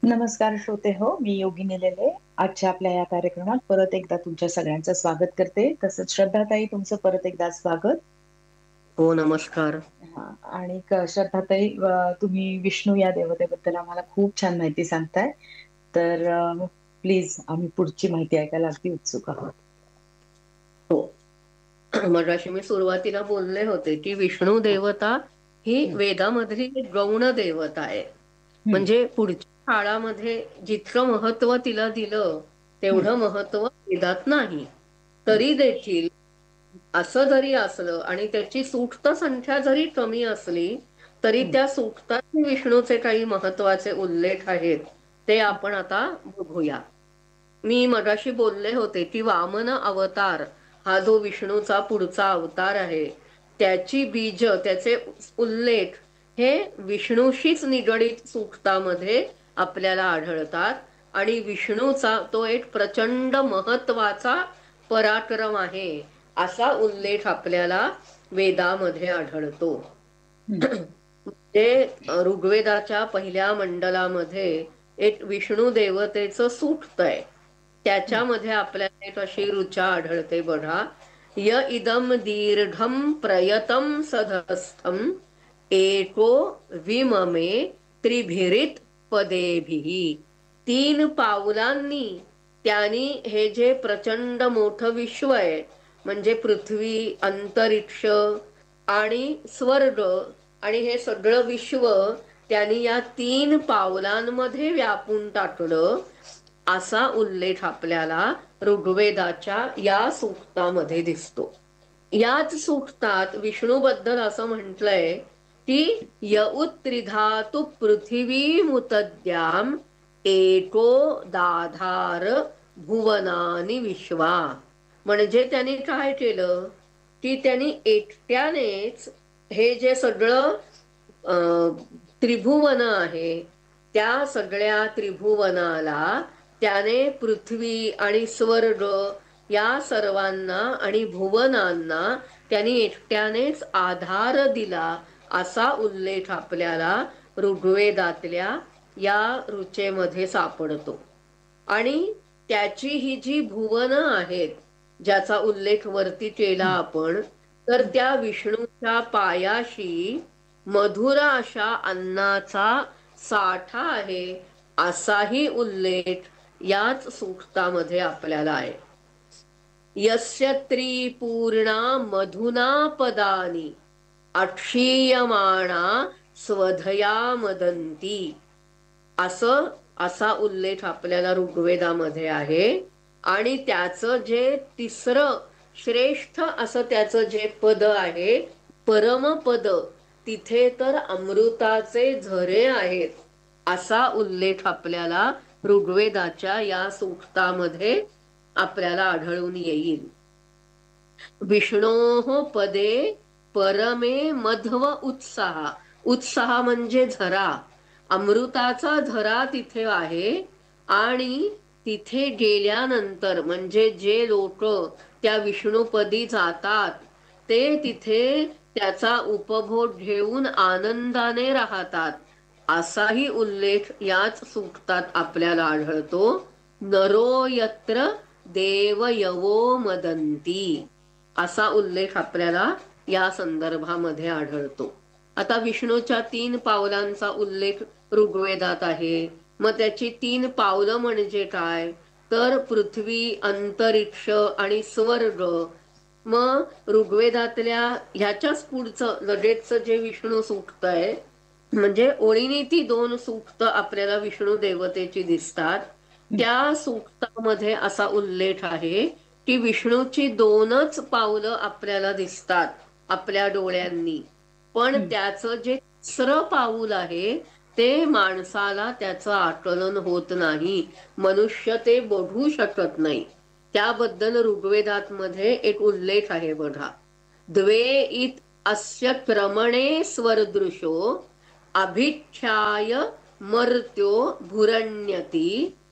नमस्कार श्रोते हो, मी योगिनी लेले. आजच्या आपल्या या कार्यक्रमात परत एकदा तुमच्या सगळ्यांचं स्वागत करते. तसंच श्रद्धाताई तुमचं परत एकदा स्वागत. हो, नमस्कार. हां, आणि श्रद्धाताई तुम्ही विष्णू या देवतेबद्दल आम्हाला खूप छान माहिती सांगताय. तर प्लीज आम्ही पुढची माहिती ऐकायला अगदी उत्सुक आहोत. हो. मगाशी मी सुरुवातीला बोलले होते की विष्णू देवता ही हं, वेदामधली एक गौण देवता आहे. हं, म्हणजे पुढच्या काळामध्ये जितकं महत्व तिला दिलं हं, तेवढं महत्व वेदात नाही. हं, तरी देखील असं जरी असलं आणि त्याची सूक्त संख्या जरी कमी असली तरी हं, त्या सूक्तात विष्णूचे काही महत्वाचे उल्लेख आहेत ते आपण आता बघूया. मी मगाशी बोलले होते की वामन अवतार हा जो विष्णूचा पुढचा अवतार आहे त्याची बीज त्याचे उल्लेख हे विष्णूशीच निगडित सूक्तामध्ये आपल्याला आढळतात आणि विष्णूचा तो एक प्रचंड महत्वाचा पराक्रम आहे असा उल्लेख आपल्याला वेदामध्ये आढळतो. हं, ते ऋग्वेदाच्या पहिल्या मंडलामध्ये एक विष्णू देवतेचं सूक्त आहे. हं, त्याच्यामध्ये आपल्याला एक अशी ऋचा आढळते बघा. य इदम दीर्घम प्रयतम सधस्थम एको विममे त्रिभिरित पदेभिही. 3 पावलांनी त्यांनी हे जे प्रचंड मोठं विश्व आहे म्हणजे पृथ्वी, अंतरिक्ष आणि स्वर्ग आणि हे सगळं विश्व त्यांनी या 3 पावलांमध्ये व्यापून टाकलं असा उल्लेख आपल्याला ऋग्वेदाच्या या सूक्तामध्ये दिसतो. याच सूक्तात विष्णूबद्दल असं म्हटलंय की यउत्त्रिधातु पृथिवीमुतद्याम एको दाधार भुवनानि विश्वा. म्हणजे त्यांनी काय केलं की त्यांनी एकट्यानेच हे जे सगळं त्रिभुवन आहे त्या सगळ्या त्रिभुवनाला त्याने पृथ्वी आणि स्वर्ग या सर्वांना आणि भुवनांना त्यांनी एकट्यानेच आधार दिला असा उल्लेख आपल्याला ऋग्वेदातल्या या ऋचेमध्ये सापडतो. आणि त्याची ही जी भुवनं आहेत ज्याचा उल्लेख वरती केला हं, आपण तर त्या विष्णूच्या पायाशी मधुर अशा अन्नाचा साठा आहे असाही उल्लेख याच सूक्तामध्ये आपल्याला आहे. यस्य त्रिपूर्णा मधुना पदानी अक्षीयमाणा स्वधया मदंती. असा उल्लेख आपल्याला ऋग्वेदामध्ये आहे. आणि त्याचं जे तिसरं श्रेष्ठ असं त्याचं जे पद आहे परमपद तिथे तर अमृताचे झरे आहेत असा उल्लेख आपल्याला ऋग्वेदाच्या या सूक्तामध्ये आपल्याला आढळून येईल. विष्णोः पदे परमे मध्व उत्साह. उत्साह म्हणजे झरा. अमृताचा झरा तिथे आहे आणि तिथे गेल्यानंतर म्हणजे जे लोक त्या विष्णूपदी जातात ते तिथे त्याचा उपभोग घेऊन आनंदाने राहतात असाही उल्लेख याच सूक्तात आपल्याला आढळतो. नरो यत्र देवयवो मदंती असा उल्लेख आपल्याला या संदर्भामध्ये आढळतो. आता विष्णूच्या 3 पावलांचा उल्लेख ऋग्वेदात आहे. मग त्याची 3 पावलं म्हणजे काय तर पृथ्वी, अंतरिक्ष आणि स्वर्ग. मग ऋग्वेदातल्या ह्याच्याच पुढचं लगेचचं जे विष्णू सूक्त आहे म्हणजे ओळीने ती 2 सूक्त आपल्याला विष्णू देवतेची दिसतात. हं, त्या सूक्तामध्ये असा उल्लेख आहे की विष्णूची 2च पावलं आपल्याला दिसतात आपल्या डोळ्यांनी. पण हं, त्याचं जे तिसरं पाऊल आहे ते माणसाला त्याचं आकलन होत नाही. मनुष्य ते बघू शकत नाही. त्याबद्दल ऋग्वेदात मध्ये एक उल्लेख आहे बघा. द्वे इत अस्य क्रमणे स्वरदृशो अभिख्याय मर्त्यो भुरण्यति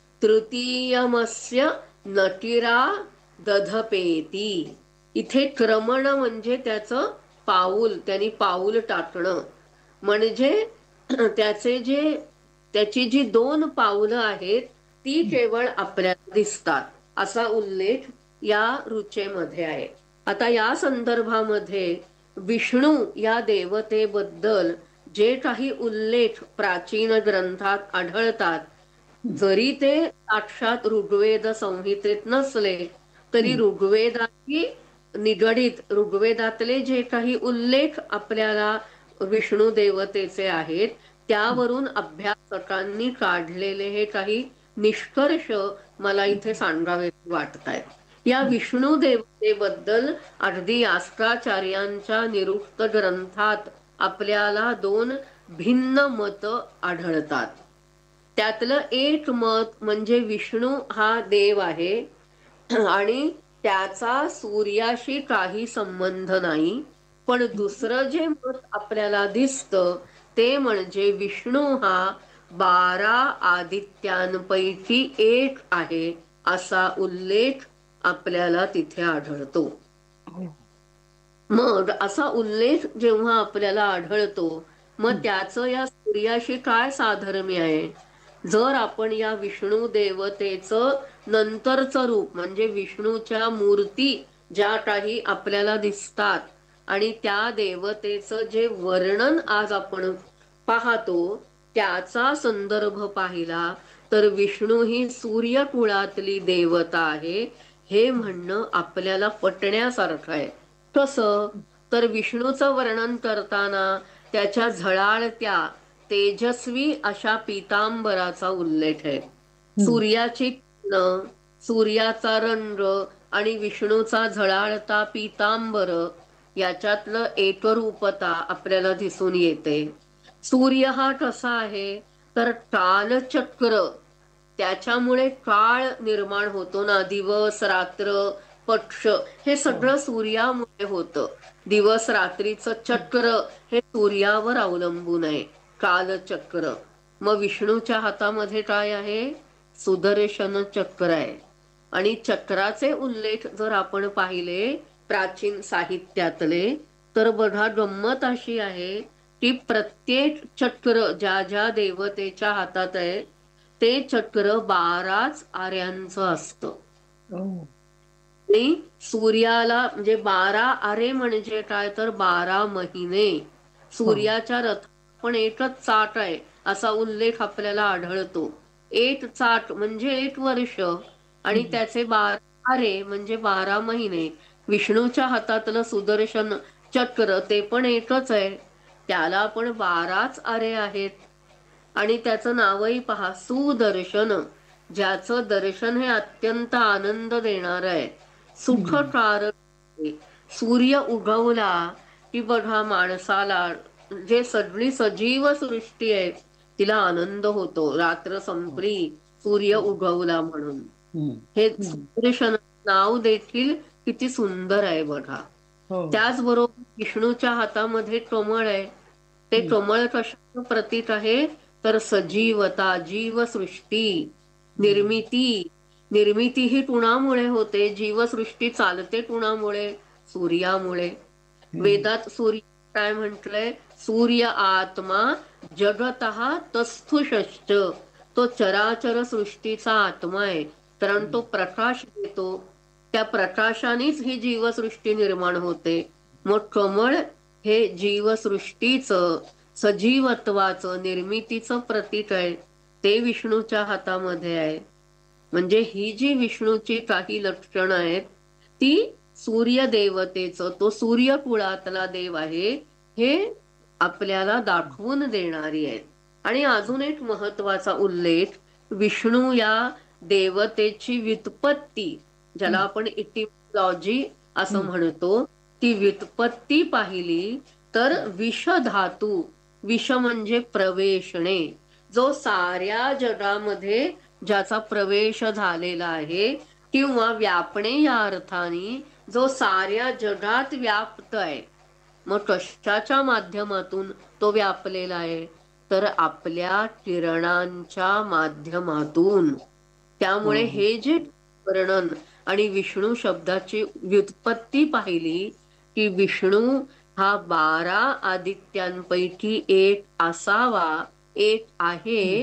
तृतीयमस्य नटिरा दधपेती. इथे क्रमण म्हणजे त्याचं पाऊल, त्यांनी पाऊल टाकणं. म्हणजे त्याचे जे त्याची जी 2 पावलं आहेत ती केवळ आपल्याला दिसतात, असा उल्लेख या ऋचेमध्ये आहे. आता या संदर्भामध्ये विष्णू या देवतेबद्दल जे काही उल्लेख प्राचीन ग्रंथात आढळतात, जरी ते साक्षात ऋग्वेद संहितेत नसले तरी ऋग्वेदाशी निगडीत ऋग्वेदातले जे काही उल्लेख आपल्याला विष्णू देवतेचे आहेत त्यावरून अभ्यासकांनी काढलेले हे काही निष्कर्ष मला इथे सांगावे वाटत आहेत. या विष्णू देवतेबद्दल अगदी यास्काचार्यांच्या निरुक्त ग्रंथात आपल्याला 2 भिन्न मत आढळतात. त्यातलं एक मत म्हणजे विष्णू हा देव आहे आणि त्याचा सूर्याशी काही संबंध नाही. पण दुसरं जे मत आपल्याला दिसतं ते म्हणजे विष्णू हा 12 आदित्यांपैकी एक आहे, असा उल्लेख आपल्याला तिथे आढळतो. मग असा उल्लेख जेव्हा आपल्याला आढळतो, मग त्याचं या सूर्याशी काय साधर्म्य आहे? जर आपण या विष्णू देवतेचं नंतरचं रूप म्हणजे विष्णूच्या मूर्ती ज्या काही आपल्याला दिसतात आणि त्या देवतेचं जे वर्णन आज आपण पाहतो त्याचा संदर्भ पाहिला तर विष्णू ही सूर्यकुळातली देवता आहे हे म्हणणं आपल्याला पटण्यासारखं आहे. कसं? तर विष्णूचं वर्णन करताना त्याच्या झळाळत्या तेजस्वी अशा पीतांबराचा उल्लेख आहे. सूर्याची किरणं, सूर्याचा रंग आणि विष्णूचा झळाळता पीतांबर याच्यातलं एकरूपता आपल्याला दिसून येते. सूर्य हा कसा आहे तर कालचक्र, त्याच्यामुळे काळ निर्माण होतो ना, दिवस रात्र पक्ष हे सगळं सूर्यामुळे होतं. दिवस रात्रीचं चक्र हे सूर्यावर अवलंबून आहे, कालचक्र. मग विष्णूच्या हातामध्ये काय आहे? सुदर्शन चक्र आहे. आणि चक्राचे उल्लेख जर आपण पाहिले प्राचीन साहित्यातले तर बघा गंमत अशी आहे की प्रत्येक चक्र ज्या ज्या देवतेच्या हातात आहे ते चक्र 12च आऱ्यांचं असतं. आणि सूर्याला म्हणजे 12 आरे म्हणजे काय तर 12 महिने. सूर्याच्या रथ पण एकच चाक आहे असा उल्लेख आपल्याला आढळतो. एक चाक म्हणजे 1 वर्ष आणि त्याचे 12 आरे म्हणजे 12 महिने. विष्णूच्या हातातलं सुदर्शन चक्र ते पण एकच आहे, त्याला पण 12च आरे आहेत. आणि त्याचं नावही पहा, सुदर्शन, ज्याचं दर्शन हे अत्यंत आनंद देणार आहे, सुखकारक. सूर्य उगवला की बघा माणसाला जे सगळी सजीव सृष्टी आहे तिला आनंद होतो. रात्र संपली, सूर्य उगवला म्हणून. हे सुदर्शन नाव देखील किती सुंदर आहे बघा. त्याचबरोबर विष्णूच्या हातामध्ये कमळ आहे. ते कमळ कशाचं प्रतीक आहे तर सजीवता, जीवसृष्टी, निर्मिती. निर्मिती ही कुणामुळे होते? जीवसृष्टी चालते कुणामुळे? सूर्यामुळे. वेदात सूर्य काय म्हटलंय? सूर्य आत्मा जगतः तस्थुषश्च. तो चराचर सृष्टीचा आत्मा आहे, कारण तो प्रकाश देतो. त्या प्रकाशानेच ही जीवसृष्टी निर्माण होते. मग कमळ हे जीवसृष्टीचं, सजीवत्वाचं, निर्मितीचं प्रतीक आहे. ते विष्णूच्या हातामध्ये आहे. म्हणजे ही जी विष्णूची काही लक्षणं आहेत ती सूर्य देवतेचं, तो सूर्यकुळातला देव आहे हे आपल्याला दाखवून देणारी आहेत. आणि अजून एक महत्वाचा उल्लेख, विष्णू या देवतेची व्युत्पत्ती, ज्याला आपण इटिमॉलॉजी असं म्हणतो, ती व्युत्पत्ती पाहिली तर विष धातू, विष म्हणजे प्रवेशणे, जो साऱ्या जगामध्ये ज्याचा प्रवेश झालेला आहे किंवा व्यापणे या अर्थाने जो साऱ्या जगात व्याप्त आहे. मग कशाच्या माध्यमातून तो व्यापलेला आहे तर आपल्या किरणांच्या माध्यमातून. त्यामुळे हे जे वर्णन आणि विष्णू शब्दाची व्युत्पत्ती पाहिली की विष्णू हा 12 आदित्यांपैकी एक असावा, एक आहे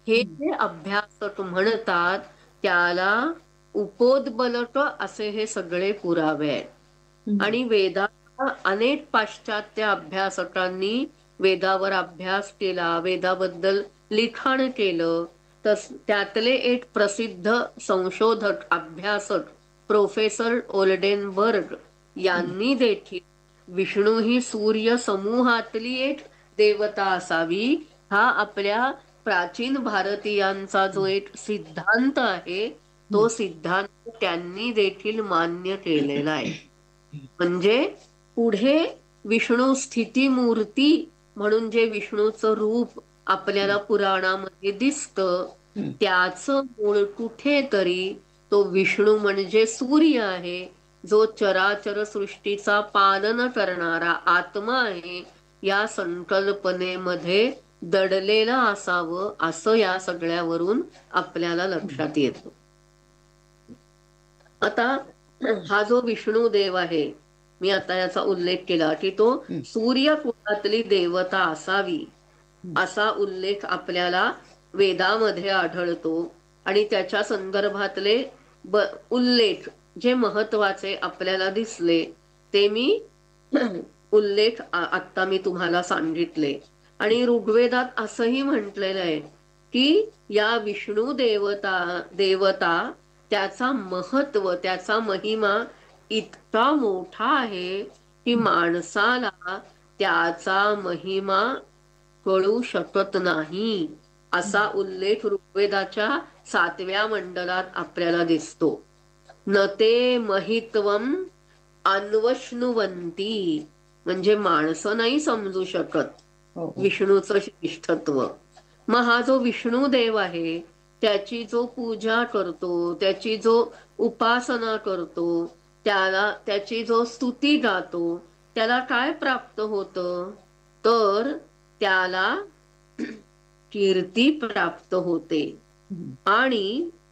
हे हं, जे अभ्यासक म्हणतात त्याला उपोद्बलक असे हे सगळे पुरावे आहेत. हं, आणि वेदांना अनेक पाश्चात्य अभ्यासकांनी वेदावर अभ्यास केला, वेदाबद्दल लिखाण केलं. त्यातले एक प्रसिद्ध संशोधक अभ्यासक प्रोफेसर ओल्डेनबर्ग हं, यांनी देखील विष्णू ही सूर्य समूहातली एक देवता असावी हा आपल्या प्राचीन भारतीयांचा जो एक सिद्धांत आहे तो हं, सिद्धांत त्यांनी देखील मान्य केलेला आहे. म्हणजे पुढे विष्णू स्थिती मूर्ती म्हणून जे विष्णूचं रूप आपल्याला पुराणामध्ये दिसतं हं, त्याचं मूळ कुठेतरी तो विष्णू म्हणजे सूर्य आहे, जो चराचर सृष्टीचा पालन करणारा आत्मा आहे, या संकल्पनेमध्ये दडलेलं असावं असं या सगळ्यावरून आपल्याला लक्षात येतं. आता हा जो विष्णू देव आहे, मी आता याचा उल्लेख केला की तो हं, सूर्य कुळातली देवता असावी हं, असा उल्लेख आपल्याला वेदामध्ये आढळतो. आणि त्याच्या संदर्भातले उल्लेख जे महत्वाचे आपल्याला दिसले ते मी उल्लेख आत्ता मी तुम्हाला सांगितले. आणि ऋग्वेदात असंही म्हटलेलं आहे की या विष्णू देवता त्याचा महत्व त्याचा महिमा इतका मोठा आहे की माणसाला त्याचा महिमा कळू शकत नाही असा उल्लेख ऋग्वेदाच्या 7व्या मंडलात आपल्याला दिसतो. न ते महित्वम अन्वश्नुवंती म्हणजे माणसं नाही समजू शकत हो, हो. विष्णूचं श्रेष्ठत्व. मग हा जो विष्णू देव आहे त्याची जो पूजा करतो त्याची जो उपासना करतो त्याची जो स्तुती गातो त्याला काय प्राप्त होतं तर त्याला कीर्ती प्राप्त होते हं, आणि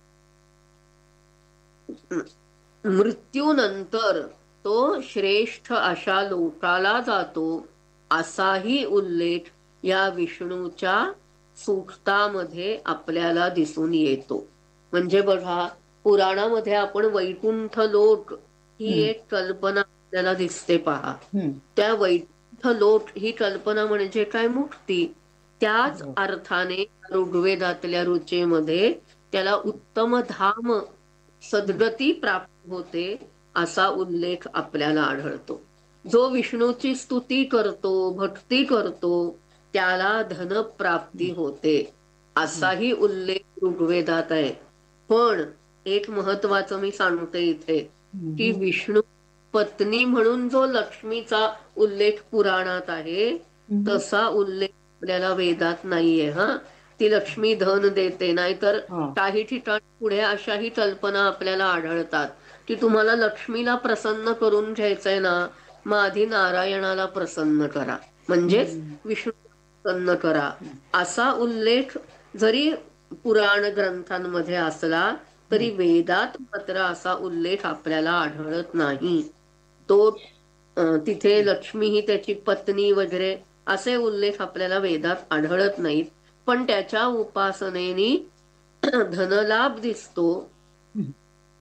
मृत्यूनंतर तो श्रेष्ठ अशा लोकाला जातो असाही उल्लेख या विष्णूच्या सूक्तामध्ये आपल्याला दिसून येतो. म्हणजे बघा पुराणामध्ये आपण वैकुंठ लोक ही हं, एक कल्पना आपल्याला दिसते पहा. हं. त्या वैकुंठ लोक ही कल्पना म्हणजे काय मुक्ती. त्याच हो. अर्थाने ऋग्वेदातल्या रुचेमध्ये त्याला उत्तम धाम हं, सद्गती प्राप्त होते असा उल्लेख आपल्याला आढळतो. जो विष्णूची स्तुती करतो भक्ती करतो त्याला धनप्राप्ती हं, होते हं, असाही उल्लेख ऋग्वेदात आहे. पण एक महत्वाचं मी सांगते इथे की हं, विष्णू पत्नी म्हणून जो लक्ष्मीचा उल्लेख पुराणात आहे हं. तसा उल्लेख आपल्याला वेदात नाहीये. हा ती लक्ष्मी धन देते नाहीतर हां. काही ठिकाणी पुढे अशाही कल्पना आपल्याला आढळतात की तुम्हाला लक्ष्मीला प्रसन्न करून घ्यायचंय ना मग आधी नारायणाला प्रसन्न करा म्हणजेच हं, विष्णू प्रसन्न करा हं, असा उल्लेख जरी पुराण ग्रंथांमध्ये असला तरी हं, वेदात मात्र असा उल्लेख आपल्याला आढळत नाही. तो तिथे हं. लक्ष्मी ही त्याची पत्नी वगैरे असे उल्लेख आपल्याला वेदात आढळत नाहीत. पण त्याच्या उपासनेनी धनलाभ दिसतो हं.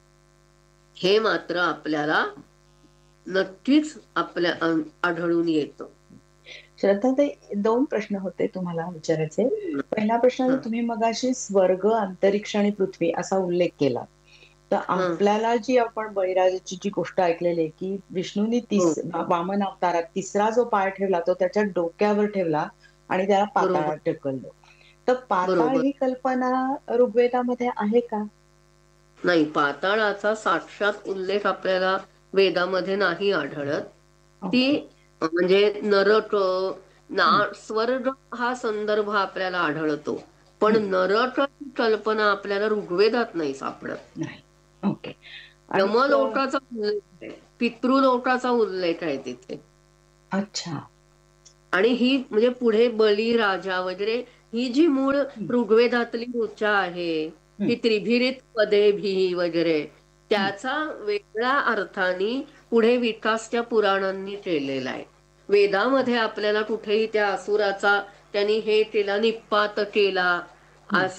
हे मात्र आपल्याला नक्कीच आढळून येतं. श्रद्धाताई, 2 प्रश्न होते तुम्हाला विचारायचे. पहिला प्रश्न हं, तुम्ही मगाशी स्वर्ग, अंतरिक्ष आणि पृथ्वी असा उल्लेख केला. तर हं, आपल्याला जी आपण बळीराजाची जी गोष्ट ऐकलेली आहे, की विष्णूने हो वामन अवतारात तिसरा जो पाय ठेवला तो त्याच्या डोक्यावर ठेवला आणि त्याला बरोबर पाताळात ढकललं. तर पाताळ बरोबर. ही कल्पना ऋग्वेदामध्ये आहे का? नाही पाताळाचा साक्षात उल्लेख आपल्याला वेदामध्ये नाही आढळत. ती ओके. म्हणजे नरक हं, स्वर्ग हा संदर्भ आपल्याला आढळतो पण हं. नरक ही कल्पना आपल्याला ऋग्वेदात नाही सापडत. नाही. ओके. आणि यमलोकाचा उल्लेख आहे पितृलोकाचा उल्लेख आहे तिथे. अच्छा. आणि ही म्हणजे पुढे बळी राजा वगैरे ही जी मूळ हं, ऋग्वेदातली ऋचा आहे हं, ही त्रिभिरीत पदेभी वगैरे हं, त्याचा वेगळ्या अर्थाने पुढे विकास त्या पुराणांनी केलेला आहे. वेदामध्ये आपल्याला कुठेही त्या असुराचा त्यांनी हे केला निपात केला हं.